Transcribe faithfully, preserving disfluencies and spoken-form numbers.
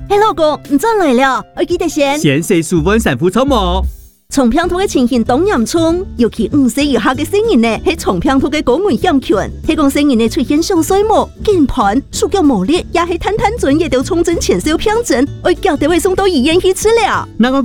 嘿，老公，你转来了，我记得先。 先食薯粉神父草毛。 重病兔嘅情形当严重，尤其五岁以下嘅成人呢，係重病兔嘅高危险群。係講成人呢出現上水毛、肩盤、手腳無力，也係攤攤轉，亦都重症前兆病症，我腳就會送到醫院去治療。 那個